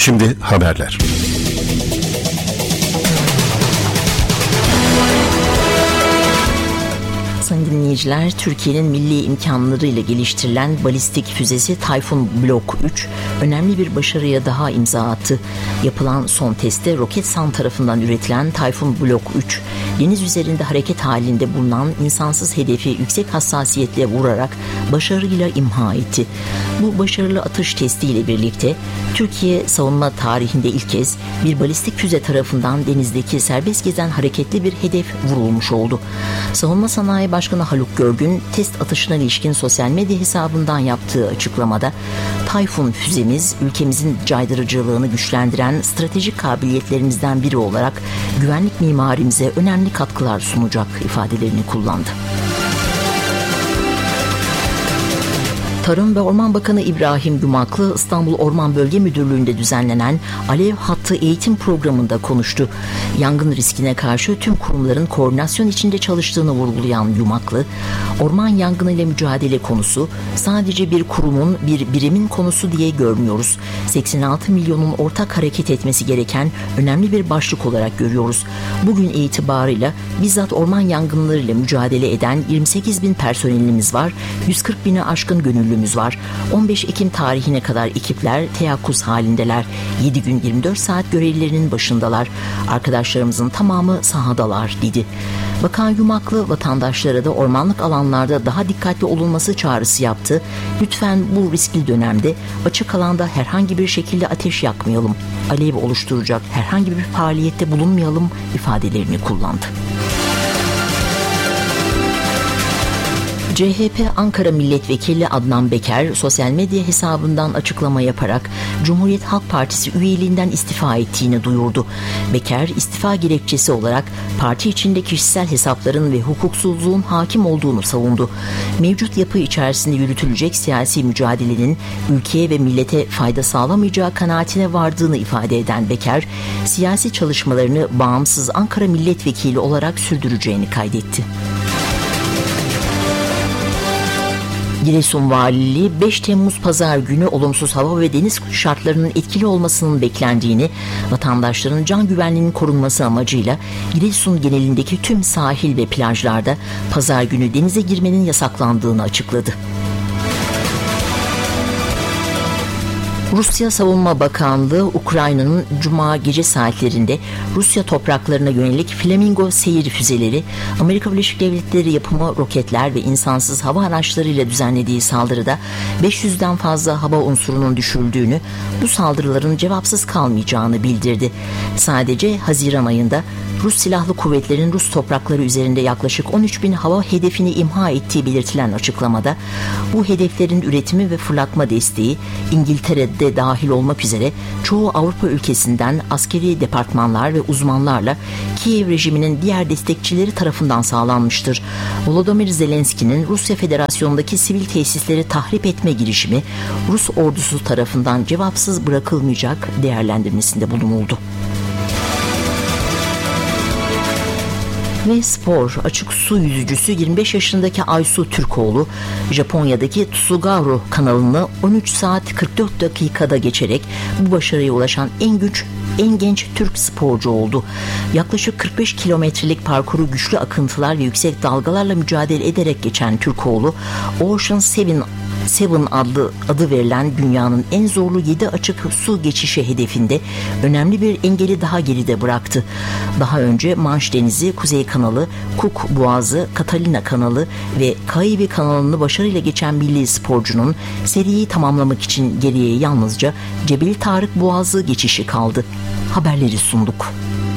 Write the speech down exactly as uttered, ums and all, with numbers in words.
Şimdi haberler. Sayın dinleyiciler, Türkiye'nin milli imkanlarıyla geliştirilen balistik füzesi Tayfun Blok üç önemli bir başarıya daha imza attı. Yapılan son testte Roketsan tarafından üretilen Tayfun Blok üç, deniz üzerinde hareket halinde bulunan insansız hedefi yüksek hassasiyetle vurarak başarıyla imha etti. Bu başarılı atış testiyle birlikte Türkiye savunma tarihinde ilk kez bir balistik füze tarafından denizdeki serbest gezen hareketli bir hedef vurulmuş oldu. Savunma Sanayi Başkanı Haluk Görgün test atışına ilişkin sosyal medya hesabından yaptığı açıklamada Tayfun füzemiz ülkemizin caydırıcılığını güçlendiren stratejik kabiliyetlerimizden biri olarak güvenlik mimarimize önemli katkılar sunacak ifadelerini kullandı. Tarım ve Orman Bakanı İbrahim Yumaklı, İstanbul Orman Bölge Müdürlüğü'nde düzenlenen Alev Hattı eğitim programında konuştu. Yangın riskine karşı tüm kurumların koordinasyon içinde çalıştığını vurgulayan Yumaklı, orman yangınıyla mücadele konusu sadece bir kurumun, bir birimin konusu diye görmüyoruz. seksen altı milyonun ortak hareket etmesi gereken önemli bir başlık olarak görüyoruz. Bugün itibarıyla bizzat orman yangınlarıyla mücadele eden yirmi sekiz bin personelimiz var, yüz kırk bini aşkın gönüllü var. on beş Ekim tarihine kadar ekipler teyakkuz halindeler. yedi gün yirmi dört saat görevlilerinin başındalar. Arkadaşlarımızın tamamı sahadalar dedi. Bakan Yumaklı vatandaşlara da ormanlık alanlarda daha dikkatli olunması çağrısı yaptı. Lütfen bu riskli dönemde açık alanda herhangi bir şekilde ateş yakmayalım, alev oluşturacak herhangi bir faaliyette bulunmayalım ifadelerini kullandı. C H P Ankara Milletvekili Adnan Beker sosyal medya hesabından açıklama yaparak Cumhuriyet Halk Partisi üyeliğinden istifa ettiğini duyurdu. Beker istifa gerekçesi olarak parti içinde kişisel hesapların ve hukuksuzluğun hakim olduğunu savundu. Mevcut yapı içerisinde yürütülecek siyasi mücadelenin ülkeye ve millete fayda sağlamayacağı kanaatine vardığını ifade eden Beker, siyasi çalışmalarını bağımsız Ankara Milletvekili olarak sürdüreceğini kaydetti. Giresun Valiliği beş Temmuz Pazar günü olumsuz hava ve deniz şartlarının etkili olmasının beklendiğini, vatandaşların can güvenliğinin korunması amacıyla Giresun genelindeki tüm sahil ve plajlarda Pazar günü denize girmenin yasaklandığını açıkladı. Rusya Savunma Bakanlığı, Ukrayna'nın Cuma gece saatlerinde Rusya topraklarına yönelik Flamingo seyir füzeleri, Amerika Birleşik Devletleri yapımı roketler ve insansız hava araçlarıyla düzenlediği saldırıda beş yüzden fazla hava unsurunun düşürüldüğünü, bu saldırıların cevapsız kalmayacağını bildirdi. Sadece Haziran ayında Rus Silahlı Kuvvetleri'nin Rus toprakları üzerinde yaklaşık on üç bin hava hedefini imha ettiği belirtilen açıklamada, bu hedeflerin üretimi ve fırlatma desteği İngiltere'de de dahil olmak üzere çoğu Avrupa ülkesinden askeri departmanlar ve uzmanlarla Kiev rejiminin diğer destekçileri tarafından sağlanmıştır. Volodymyr Zelenski'nin Rusya Federasyonu'ndaki sivil tesisleri tahrip etme girişimi Rus ordusu tarafından cevapsız bırakılmayacak değerlendirmesinde bulunuldu. Ve spor, açık su yüzücüsü yirmi beş yaşındaki Aysu Türkoğlu, Japonya'daki Tsugaru kanalını on üç saat kırk dört dakikada geçerek bu başarıya ulaşan en güç, en genç Türk sporcu oldu. Yaklaşık kırk beş kilometrelik parkuru güçlü akıntılar ve yüksek dalgalarla mücadele ederek geçen Türkoğlu, Ocean Seven Seven adlı adı verilen dünyanın en zorlu yedi açık su geçişi hedefinde önemli bir engeli daha geride bıraktı. Daha önce Manş Denizi, Kuzey Kanalı, Cook Boğazı, Catalina Kanalı ve Kaivi Kanalı'nı başarıyla geçen milli sporcunun seriyi tamamlamak için geriye yalnızca Cebeli Tarık Boğazı geçişi kaldı. Haberleri sunduk.